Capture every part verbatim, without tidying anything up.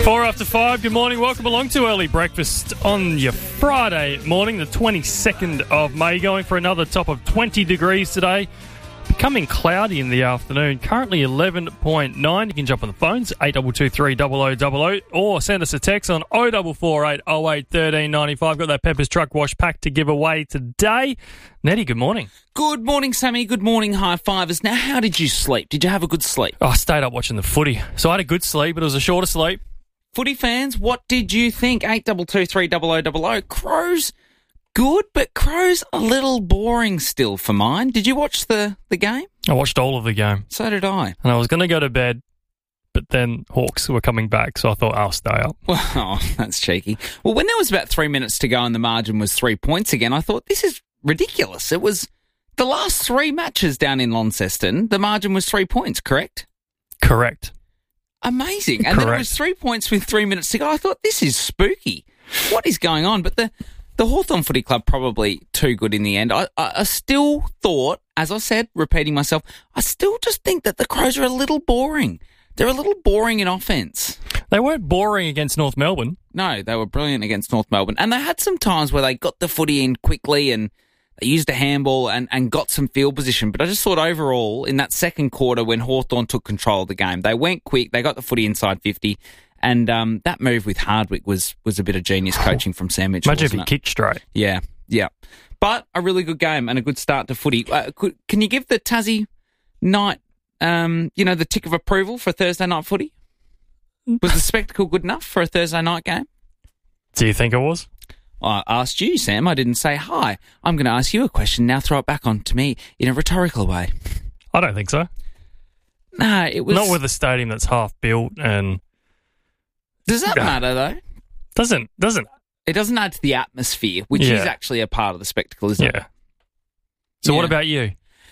Four after five, good morning. Welcome along to Early Breakfast on your Friday morning, the twenty-second of May. Going for another top of twenty degrees today. Becoming cloudy in the afternoon. Currently eleven point nine. You can jump on the phones, eight two two three, zero zero zero zero, or send us a text on oh four four eight, oh eight, one three nine five. Got that Peppers Truck Wash pack to give away today. Nettie, good morning. Good morning, Sammy. Good morning, high fivers. Now, how did you sleep? Did you have a good sleep? Oh, I stayed up watching the footy. So I had a good sleep, but it was a shorter sleep. Footy fans, what did you think? eight two two three, zero zero zero zero. Crows, good, but Crows a little boring still for mine. Did you watch the, the game? I watched all of the game. So did I. And I was going to go to bed, but then Hawks were coming back, so I thought I'll stay up. Well, oh, that's cheeky. Well, when there was about three minutes to go and the margin was three points again, I thought, this is ridiculous. It was the last three matches down in Launceston, the margin was three points, correct? Correct. Amazing. And Correct. then it was three points with three minutes to go. I thought, this is spooky. What is going on? But the, the Hawthorn Footy Club probably too good in the end. I, I, I still thought, as I said, repeating myself, I still just think that the Crows are a little boring. They're a little boring in offence. They weren't boring against North Melbourne. No, they were brilliant against North Melbourne. And they had some times where they got the footy in quickly and they used a handball and, and got some field position. But I just thought overall, in that second quarter when Hawthorn took control of the game, they went quick, they got the footy inside fifty, and um, that move with Hardwick was was a bit of genius coaching from Sam Mitchell. Imagine if he wasn't it? kicked straight. Yeah, yeah. But a really good game and a good start to footy. Uh, could, can you give the Tassie night, um, you know, the tick of approval for Thursday night footy? Was the spectacle good enough for a Thursday night game? Do you think it was? I asked you, Sam. I didn't say hi. I'm going to ask you a question. Now throw it back on to me in a rhetorical way. I don't think so. No, it was... Not with a stadium that's half built and... Does that Yeah. matter, though? Doesn't, doesn't. It doesn't add to the atmosphere, which Yeah. is actually a part of the spectacle, isn't Yeah. it? So Yeah. what about you?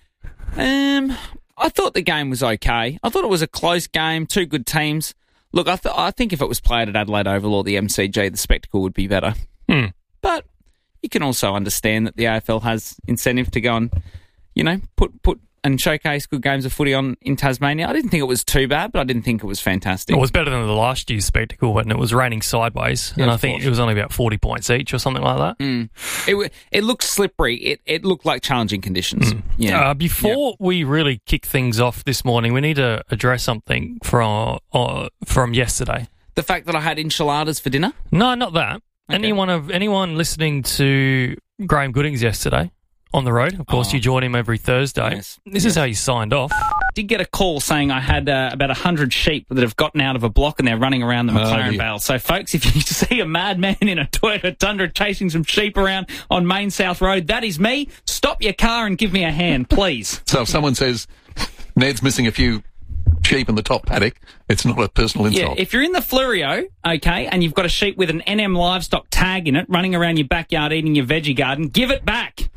Um, I thought the game was okay. I thought it was a close game, two good teams. Look, I, th- I think if it was played at Adelaide Oval or the M C G, the spectacle would be better. Hmm. But you can also understand that the A F L has incentive to go and, you know, put put and showcase good games of footy on in Tasmania. I didn't think it was too bad, but I didn't think it was fantastic. It was better than the last year's spectacle when it was raining sideways, Yeah, and I of think course. it was only about forty points each or something like that. Mm. It w- it looked slippery. It it looked like challenging conditions. Yeah. Uh, before we really kick things off this morning, we need to address something from uh, from yesterday. The fact that I had enchiladas for dinner. No, not that. Okay. Anyone of anyone listening to Graham Goodings yesterday on the road? Of course, Oh. you join him every Thursday. Yes. This is how you signed off. Did get a call saying I had uh, about one hundred sheep that have gotten out of a block and they're running around the McLaren dear. Vale. So, folks, if you see a madman in a Toyota Tundra chasing some sheep around on Main South Road, that is me. Stop your car and give me a hand, please. So if someone says Ned's missing a few sheep in the top paddock, it's not a personal Yeah, insult. if you're in the Flurio, okay, and you've got a sheep with an N M Livestock tag in it running around your backyard eating your veggie garden, give it back.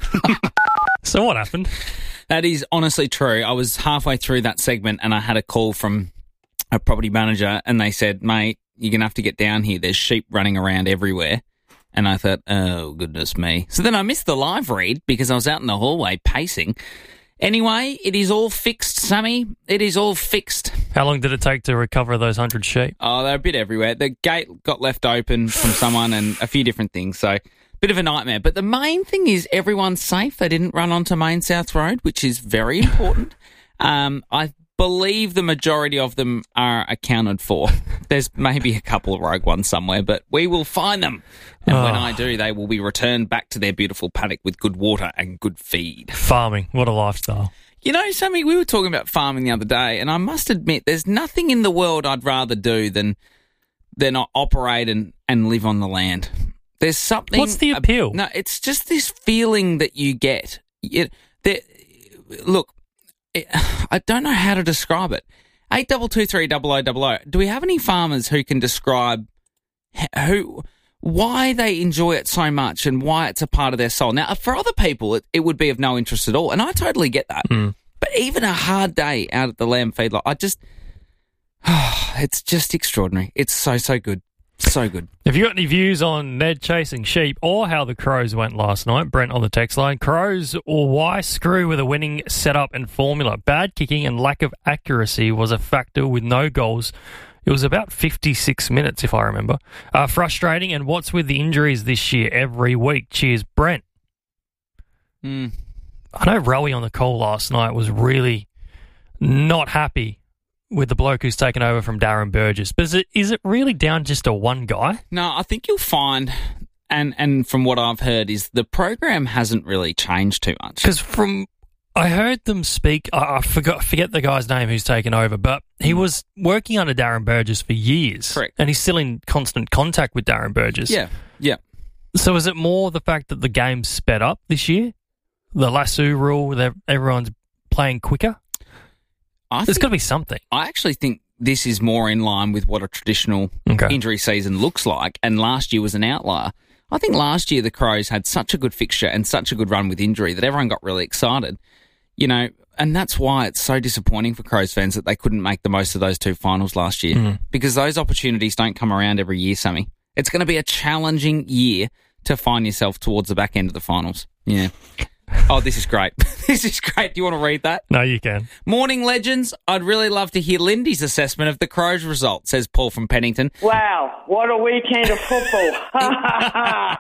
So what happened? That is honestly true. I was halfway through that segment and I had a call from a property manager and they said, mate, you're going to have to get down here. There's sheep running around everywhere. And I thought, oh, goodness me. So then I missed the live read because I was out in the hallway pacing. Anyway, it is all fixed, Sammy. It is all fixed. How long did it take to recover those hundred sheep? Oh, they're a bit everywhere. The gate got left open from someone and a few different things. So, bit of a nightmare. But the main thing is everyone's safe. They didn't run onto Main South Road, which is very important. um, I believe the majority of them are accounted for. There's maybe a couple of rogue ones somewhere, but we will find them. And when Oh. I do, they will be returned back to their beautiful paddock with good water and good feed. Farming. What a lifestyle. You know, Sammy, we were talking about farming the other day, and I must admit, there's nothing in the world I'd rather do than than operate and, and live on the land. There's something... What's the appeal? No, it's just this feeling that you get. It, that, look, it, I don't know how to describe it. eight two two three zero zero zero zero. Do we have any farmers who can describe h- who... why they enjoy it so much and why it's a part of their soul? Now, for other people, it, it would be of no interest at all, and I totally get that. Mm. But even a hard day out at the lamb feedlot, I just... it's just extraordinary. It's so, so good. So good. Have you got any views on Ned chasing sheep or how the Crows went last night? Brent on the text line. Crows, or why screw with a winning setup and formula? Bad kicking and lack of accuracy was a factor with no goals It was about fifty-six minutes, if I remember. Uh, frustrating, and what's with the injuries this year every week? Cheers, Brent. Mm. I know Rowie on the call last night was really not happy with the bloke who's taken over from Darren Burgess. But is it, is it really down just to one guy? No, I think you'll find, and, and from what I've heard, is the program hasn't really changed too much. Because from... I heard them speak, I I forgot, forget the guy's name who's taken over, but he was working under Darren Burgess for years. Correct. And he's still in constant contact with Darren Burgess. Yeah, yeah. So is it more the fact that the game's sped up this year? The lasso rule, that everyone's playing quicker? I There's think, got to be something. I actually think this is more in line with what a traditional Okay. injury season looks like, and last year was an outlier. I think last year the Crows had such a good fixture and such a good run with injury that everyone got really excited. You know, and that's why it's so disappointing for Crows fans that they couldn't make the most of those two finals last year, Mm. because those opportunities don't come around every year, Sammy. It's going to be a challenging year to find yourself towards the back end of the finals. Yeah. Oh, this is great. This is great. Do you want to read that? No, you can. Morning, legends. I'd really love to hear Lindy's assessment of the Crows result, says Paul from Pennington. Wow, what a weekend of football.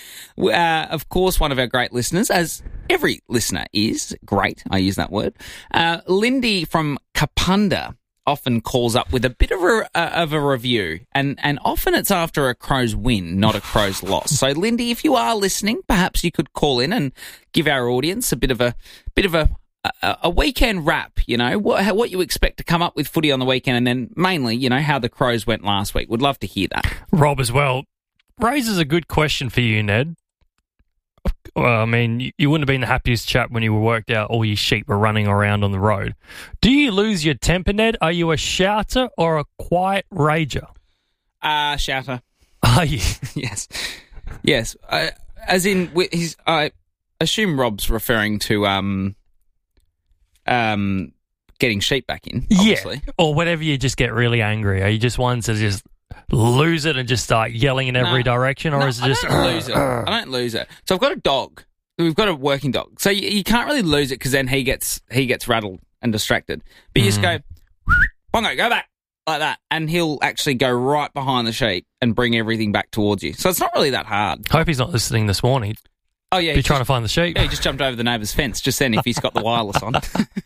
Uh, of course, one of our great listeners, as every listener is, great, I use that word, uh, Lindy from Kapunda often calls up with a bit of a, uh, of a review, and, and often it's after a Crows win, not a Crows loss. So, Lindy, if you are listening, perhaps you could call in and give our audience a bit of a bit of a a, a weekend wrap, you know, what, what you expect to come up with footy on the weekend, and then mainly, you know, how the Crows went last week. Would love to hear that. Rob as well raises a good question for you, Ned. Well, I mean, you- you wouldn't have been the happiest chap when you were worked out all your sheep were running around on the road. Do you lose your temper, Ned? Are you a shouter or a quiet rager? Uh, shouter. Are you? Yes. Yes. Uh, as in, wi- he's, I assume Rob's referring to um, um, getting sheep back in, obviously. Yeah. Or whenever you just get really angry. Are you just ones that just lose it and just start yelling in every No. direction? Or No, is it I just... don't lose it. I don't lose it. So I've got a dog. We've got a working dog. So you, you can't really lose it because then he gets he gets rattled and distracted. But you just go, Bongo, go back, like that. And he'll actually go right behind the sheep and bring everything back towards you. So it's not really that hard. Hope he's not listening this morning. Oh, yeah. Be he trying to just, find the sheep. yeah, he just jumped over the neighbour's fence just then if he's got the wireless on.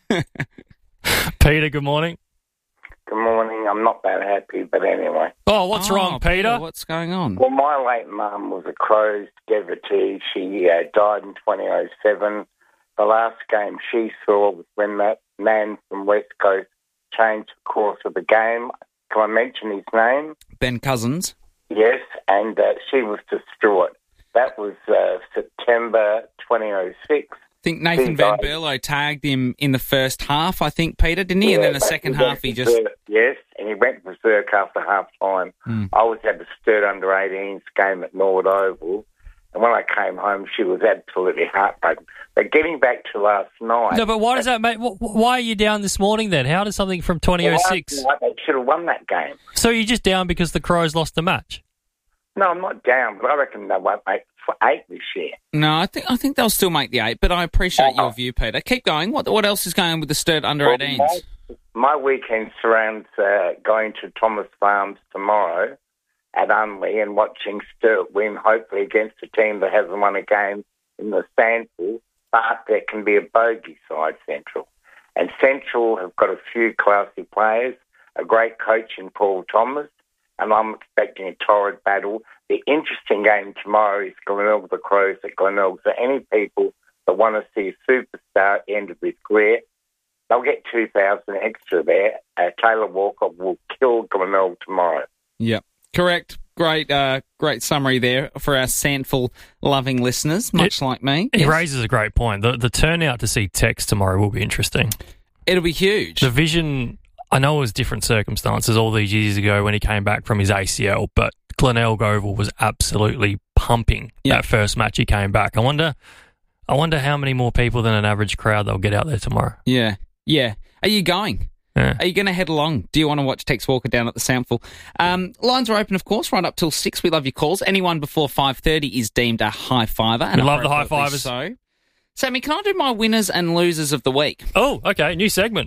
Peter, good morning. Good morning. I'm not that happy, but anyway. Oh, what's Oh, wrong, Peter? What's going on? Well, my late mum was a Crows devotee. She uh, died in twenty oh seven. The last game she saw was when that man from West Coast changed the course of the game. Can I mention his name? Ben Cousins. Yes, and uh, she was distraught. That was uh, September twenty oh six. I think Nathan He Van died. Berlo tagged him in the first half, I think, Peter, didn't he? and then the but second he went half he berserk- just... Yes, and he went berserk after half time. Mm. I was at the Sturt under eighteens game at Norwood Oval, and when I came home, she was absolutely heartbroken. But getting back to last night... No, but why does that make... wh- Why are you down this morning then? How does something from twenty oh six... last night they should have won that game. So you're just down because the Crows lost the match? No, I'm not down, but I reckon they won't make for eight this year. No, I think I think they'll still make the eight, but I appreciate Oh. your view, Peter. Keep going. What what else is going on with the Sturt under Well, eighteens? my, my weekend surrounds uh, going to Thomas Farms tomorrow at Unley and watching Sturt win, hopefully against a team that hasn't won a game in the Sandpool, but there can be a bogey side, Central. And Central have got a few classy players, a great coach in Paul Thomas, and I'm expecting a torrid battle. The interesting game tomorrow is Glenelg the Crows at Glenelg. So any people that want to see a superstar end of his career, they'll get two thousand extra there. Uh, Taylor Walker will kill Glenelg tomorrow. Yep, correct. Great, uh, great summary there for our Sandful loving listeners, much It- like me. He Yes. raises a great point. The, the turnout to see Tex tomorrow will be interesting. It'll be huge. The vision... I know it was different circumstances all these years ago when he came back from his A C L, but Glenelg Oval was absolutely pumping Yeah. that first match he came back. I wonder, I wonder how many more people than an average crowd they'll get out there tomorrow. Yeah, yeah. Are you going? Yeah. Are you going to head along? Do you want to watch Tex Walker down at the Sample? Um, lines are open, of course, right up till six. We love your calls. Anyone before five thirty is deemed a high fiver. And We love the high appropriately fivers. So, Sammy, can I do my winners and losers of the week? Oh, okay, new segment.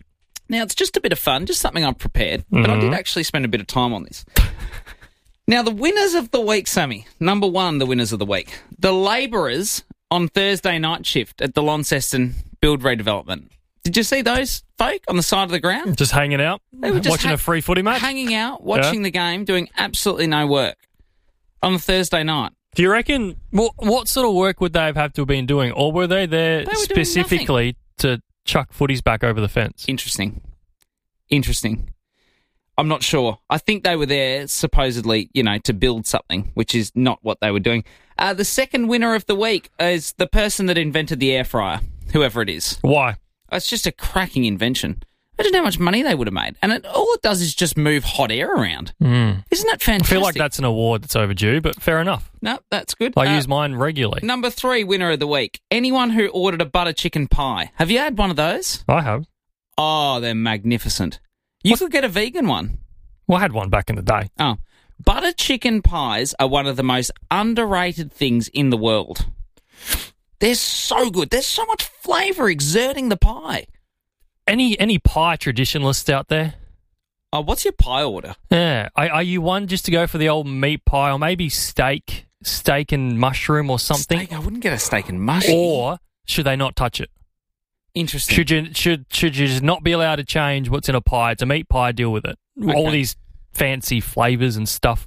Now, it's just a bit of fun, just something I've prepared, but I did actually spend a bit of time on this. Now, the winners of the week, Sammy. Number one, the winners of the week. The labourers on Thursday night shift at the Launceston Build Redevelopment. Did you see those folk on the side of the ground? Just hanging out, They were just watching ha- a free footy match. Hanging out, watching the game, doing absolutely no work on Thursday night. Do you reckon, what, what sort of work would they have had to have been doing? Or were they there They were doing specifically to chuck footies back over the fence? Interesting. Interesting. I'm not sure. I think they were there supposedly, you know, to build something, which is not what they were doing. Uh, the second winner of the week is the person that invented the air fryer, whoever it is. Why? It's just a cracking invention. Imagine how much money they would have made. And it, all it does is just move hot air around. Mm. Isn't that I fantastic? feel like that's an award that's overdue, but fair enough. No, that's good. I Uh, use mine regularly. Number three winner of the week. Anyone who ordered a butter chicken pie. Have you had one of those? I have. Oh, they're magnificent. You could get a vegan one. Well, I had one back in the day. Oh. Butter chicken pies are one of the most underrated things in the world. They're so good. There's so much flavour exerting the pie. Any any pie traditionalists out there? Oh, what's your pie order? Yeah. Are, are you one just to go for the old meat pie or maybe steak, steak and mushroom or something? Steak? I wouldn't get a steak and mushroom. Or should they not touch it? Interesting. Should you should should you just not be allowed to change what's in a pie? It's a meat pie. Deal with it. Okay. All these fancy flavours and stuff.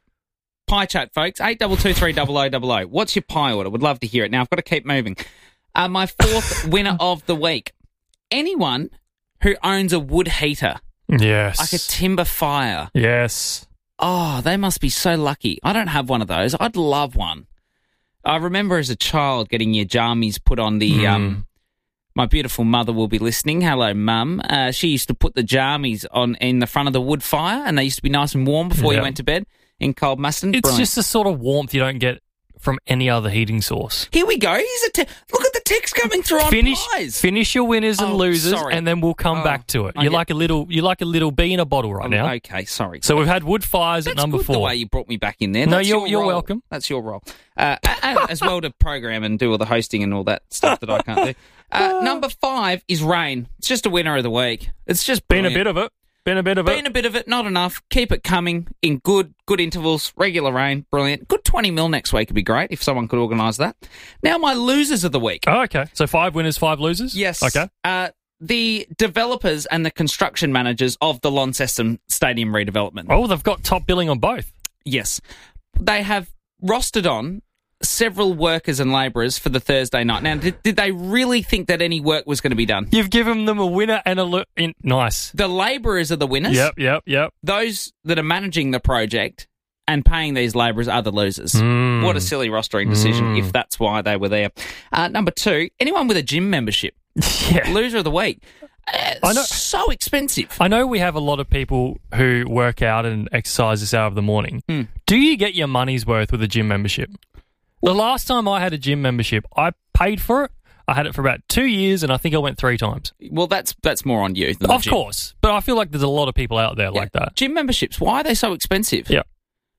Pie chat, folks. Eight double two three double o double o. What's your pie order? Would love to hear it. Now I've got to keep moving. Uh, my fourth winner of the week. Anyone who owns a wood heater, Yes. like a timber fire. Yes. Oh, they must be so lucky. I don't have one of those. I'd love one. I remember as a child getting your jammies put on the. Mm. Um, my beautiful mother will be listening. Hello, Mum. Uh, she used to put the jammies on in the front of the wood fire, and they used to be nice and warm before Yeah. you went to bed in cold mustard. It's Brilliant. just the sort of warmth you don't get from any other heating source. Here we go. Here's a te- look at the text coming through on Finish, pies. finish your winners and Oh, losers, sorry. and then we'll come Oh, back to it. I You're get- like a little, you're like a little bee in a bottle right Oh, now. Okay, sorry. So we've had wood fires That's at number good four. the way you brought me back in there. No, That's you're- your you're role. welcome. That's your role. Uh, and as well to program and do all the hosting and all that stuff that I can't do. Uh, number five is rain. It's just a winner of the week. It's just Been a brilliant. bit of it. Been a bit of Been it. a bit of it, not enough. Keep it coming in good good intervals, regular rain, brilliant. Good twenty mil next week would be great if someone could organise that. Now my losers of the week. Oh, okay. So five winners, five losers? Yes. Okay. Uh, the developers and the construction managers of the Launceston Stadium redevelopment. Oh, they've got top billing on both. Yes. They have rostered on several workers and labourers for the Thursday night. Now, did, did they really think that any work was going to be done? You've given them a winner and a lo- in- nice. The labourers are the winners. Yep, yep, yep. Those that are managing the project and paying these labourers are the losers. Mm. What a silly rostering decision Mm. if that's why they were there. Uh, number two, anyone with a gym membership. Yeah. Loser of the week. Uh, I know- So expensive. I know we have a lot of people who work out and exercise this hour of the morning. Hmm. Do you get your money's worth with a gym membership? The last time I had a gym membership, I paid for it. I had it for about two years, and I think I went three times. Well, that's that's more on you than the Of gym. course, but I feel like there's a lot of people out there Yeah. like that. Gym memberships, why are they so expensive? Yeah.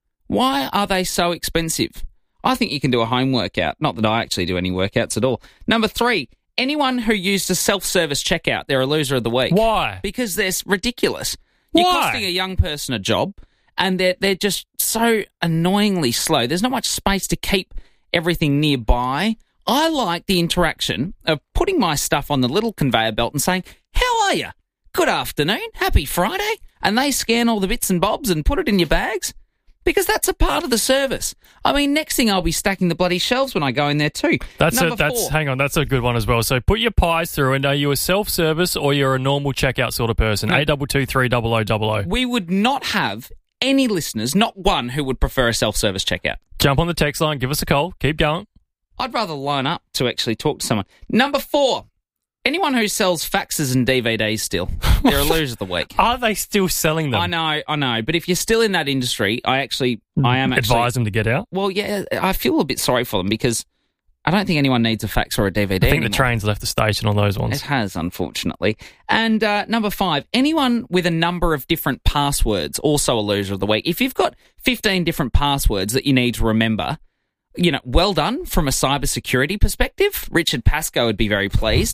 Why are they so expensive? I think you can do a home workout. Not that I actually do any workouts at all. Number three, anyone who used a self-service checkout, they're a loser of the week. Why? Because they're s- ridiculous. You're Why? costing a young person a job, and they're, they're just so annoyingly slow. There's not much space to keep everything nearby. I like the interaction of putting my stuff on the little conveyor belt and saying, how are you? Good afternoon. Happy Friday. And they scan all the bits and bobs and put it in your bags. Because that's a part of the service. I mean, next thing I'll be stacking the bloody shelves when I go in there too. That's Number a, that's four. hang on, that's a good one as well. So put your pies through, and are you a self-service or you're a normal checkout sort of person? A double two three double o double o. We would not have any listeners, not one, who would prefer a self-service checkout. Jump on the text line, give us a call, keep going. I'd rather line up to actually talk to someone. Number four, anyone who sells faxes and D V Ds still. They're a loser of the week. Are they still selling them? I know, I know. But if you're still in that industry, I actually, I am actually... Advise them to get out. Well, yeah, I feel a bit sorry for them because I don't think anyone needs a fax or a D V D I think anymore. the train's left the station on those It ones. has, unfortunately. And uh, number five, anyone with a number of different passwords, also a loser of the week. If you've got fifteen different passwords that you need to remember, you know, well done from a cybersecurity perspective. Richard Pascoe would be very pleased.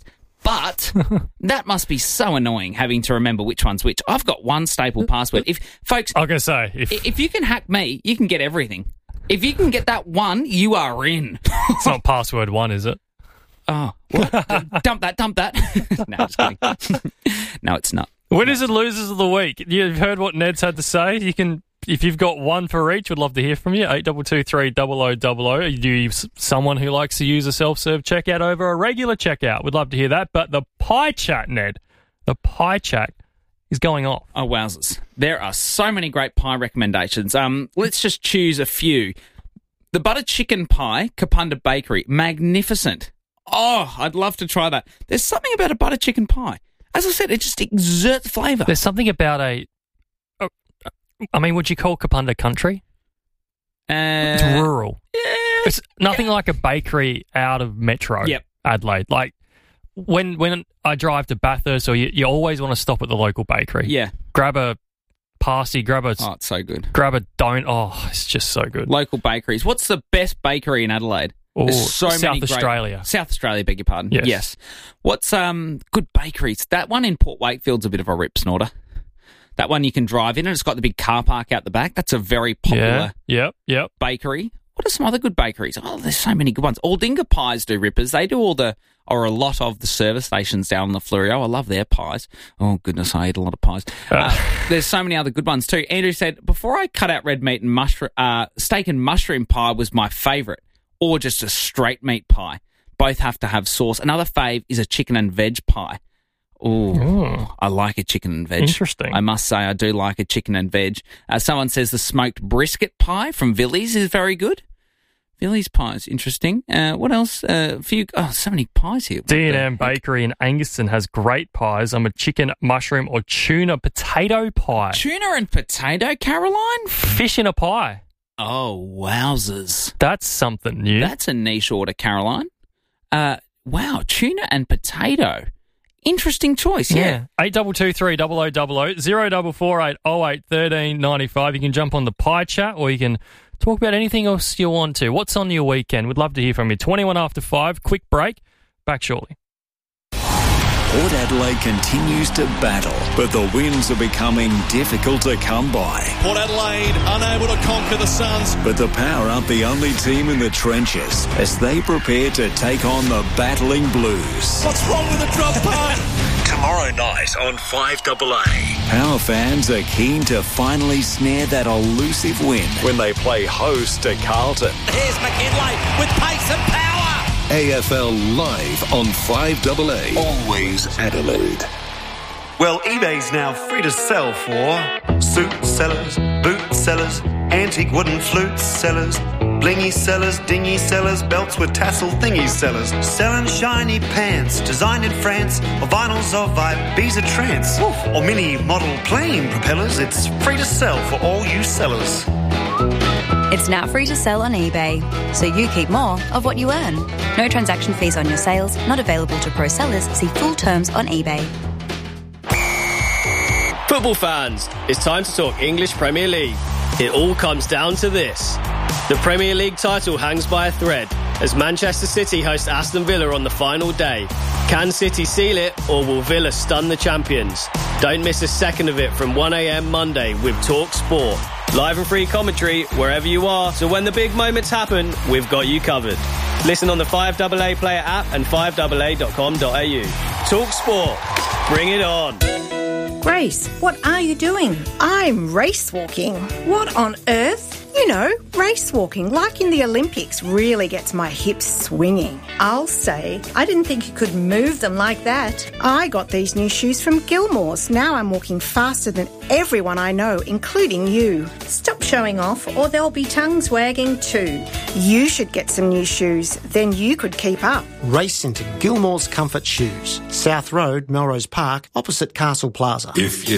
But that must be so annoying having to remember which one's which. I've got one staple password. If folks, I was going to say, if i- if you can hack me, you can get everything. If you can get that one, you are in. it's not password one, is it? Oh, what? dump that, dump that. No, just kidding. No, it's not. Winners and losers of the week. You've heard what Ned's had to say. You can, if you've got one for each, we'd love to hear from you. Eight two two three double oh double oh. Are you someone who likes to use a self-serve checkout over a regular checkout? We'd love to hear that. But the pie chat, Ned, the pie chat is going off. Oh, wowzers. There are so many great pie recommendations. Um, let's just choose a few. The butter chicken pie, Kapunda Bakery, magnificent. Oh, I'd love to try that. There's something about a butter chicken pie. As I said, it just exerts flavour. There's something about a... Oh, I mean, would you call Kapunda country? Uh, It's rural. yeah, It's nothing like a bakery out of Metro Yep. Adelaide. Like, when when I drive to Bathurst, or you, you always want to stop at the local bakery. yeah. Grab a pasty, grab a... Oh, it's so good. Grab a don't. Oh, it's just so good. Local bakeries. What's the best bakery in Adelaide? Oh, There's so South many great- Australia. South Australia, beg your pardon. Yes. What's um good bakeries? That one in Port Wakefield's a bit of a rip snorter. That one you can drive in and it's got the big car park out the back. That's a very popular Yeah. Yep. Yep. bakery. What are some other good bakeries? Oh, there's so many good ones. Aldinga Pies do rippers. They do all the, or a lot of the service stations down in the Fleurieu. I love their pies. Oh, goodness, I eat a lot of pies. Uh, there's so many other good ones too. Andrew said, before I cut out red meat and mushroom, uh, steak and mushroom pie was my favourite, or just a straight meat pie. Both have to have sauce. Another fave is a chicken and veg pie. Ooh, Ooh. I like a chicken and veg. Interesting. I must say, I do like a chicken and veg. Uh, someone says the smoked brisket pie from Villiers is very good. Villiers pie is interesting. Uh, what else? Uh, a few. Oh, so many pies here. What D and the M heck? Bakery in Angaston has great pies. I'm a chicken, mushroom, or tuna potato pie. Tuna and potato, Caroline? Fish in a pie. Oh, wowzers. That's something new. That's a niche order, Caroline. Uh, wow, tuna and potato. Interesting choice, yeah. yeah. Eight two two three double oh double oh zero double four eight oh eight thirteen ninety five. You can jump on the pie chat, or you can talk about anything else you want to. What's on your weekend? We'd love to hear from you. Twenty-one after five. Quick break. Back shortly. Port Adelaide continues to battle, but the wins are becoming difficult to come by. Port Adelaide unable to conquer the Suns. But the Power aren't the only team in the trenches as they prepare to take on the battling Blues. What's wrong with the drop punt? Tomorrow night on five A A. Power fans are keen to finally snare that elusive win when they play host to Carlton. Here's McKinlay with pace and power. A F L live on five A A. Always Adelaide. Well, eBay's now free to sell for suit sellers, boot sellers, antique wooden flute sellers, blingy sellers, dingy sellers, belts with tassel thingy sellers, selling shiny pants designed in France, or vinyls of Ibiza trance, or mini model plane propellers. It's free to sell for all you sellers. It's now free to sell on eBay, so you keep more of what you earn. No transaction fees on your sales, not available to pro sellers. See full terms on eBay. Football fans, it's time to talk English Premier League. It all comes down to this. The Premier League title hangs by a thread as Manchester City host Aston Villa on the final day. Can City seal it, or will Villa stun the champions? Don't miss a second of it from one a m Monday with Talk Sport. Live and free commentary wherever you are, so when the big moments happen, we've got you covered. Listen on the five A A player app and five A A dot com dot a u. Talk Sport. Bring it on. Grace, what are you doing? I'm race walking. What on earth? You know, race walking, like in the Olympics, really gets my hips swinging. I'll say, I didn't think you could move them like that. I got these new shoes from Gilmore's. Now I'm walking faster than everyone I know, including you. Stop showing off or there'll be tongues wagging too. You should get some new shoes, then you could keep up. Race into Gilmore's Comfort Shoes, South Road, Melrose Park, opposite Castle Plaza. If you